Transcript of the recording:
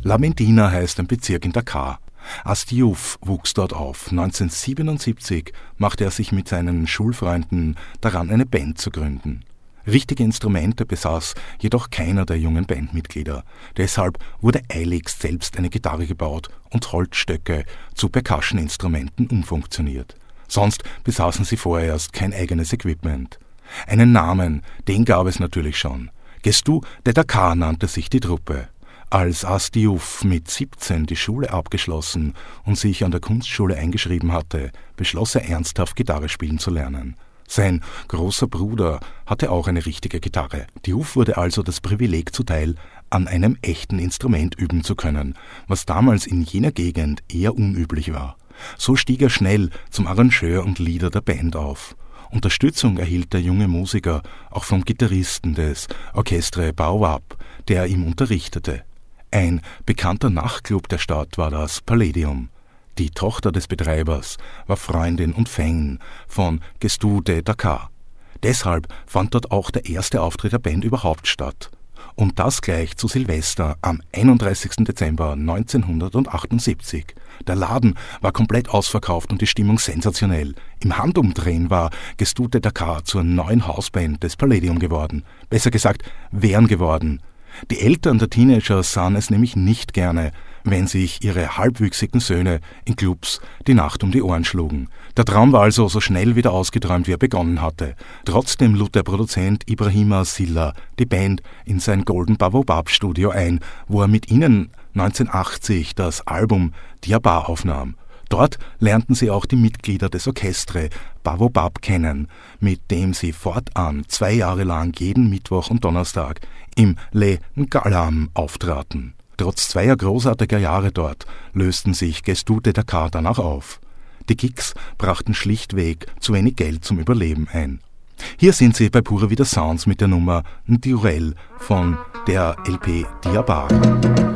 La Medina heißt ein Bezirk in Dakar. Asti Diouf wuchs dort auf. 1977 machte er sich mit seinen Schulfreunden daran, eine Band zu gründen. Richtige Instrumente besaß jedoch keiner der jungen Bandmitglieder. Deshalb wurde eiligst selbst eine Gitarre gebaut und Holzstöcke zu Percussion-Instrumenten umfunktioniert. Sonst besaßen sie vorerst kein eigenes Equipment. Einen Namen, den gab es natürlich schon. Gestu de Dakar nannte sich die Truppe. Als Asti Diouf mit 17 die Schule abgeschlossen und sich an der Kunstschule eingeschrieben hatte, beschloss er ernsthaft Gitarre spielen zu lernen. Sein großer Bruder hatte auch eine richtige Gitarre. Diouf wurde also das Privileg zuteil, an einem echten Instrument üben zu können, was damals in jener Gegend eher unüblich war. So stieg er schnell zum Arrangeur und Leader der Band auf. Unterstützung erhielt der junge Musiker auch vom Gitarristen des Orchestre Baobab, der ihm unterrichtete. Ein bekannter Nachtclub der Stadt war das Palladium. Die Tochter des Betreibers war Freundin und Fan von Gestu de Dakar. Deshalb fand dort auch der erste Auftritt der Band überhaupt statt. Und das gleich zu Silvester am 31. Dezember 1978. Der Laden war komplett ausverkauft und die Stimmung sensationell. Im Handumdrehen war Gestu de Dakar zur neuen Hausband des Palladium geworden. Besser gesagt, wären geworden. Die Eltern der Teenager sahen es nämlich nicht gerne, wenn sich ihre halbwüchsigen Söhne in Clubs die Nacht um die Ohren schlugen. Der Traum war also so schnell wieder ausgeträumt, wie er begonnen hatte. Trotzdem lud der Produzent Ibrahima Silla die Band in sein Golden Baobab Studio ein, wo er mit ihnen 1980 das Album Diabar aufnahm. Dort lernten sie auch die Mitglieder des Orchestre Baobab kennen, mit dem sie fortan 2 Jahre lang jeden Mittwoch und Donnerstag im Le Ngalam auftraten. Trotz 2 großartiger Jahre dort lösten sich Gestu de Dakar danach auf. Die Gigs brachten schlichtweg zu wenig Geld zum Überleben ein. Hier sind sie bei Pura Vida Sounds mit der Nummer Ndiurel von der LP Diabar.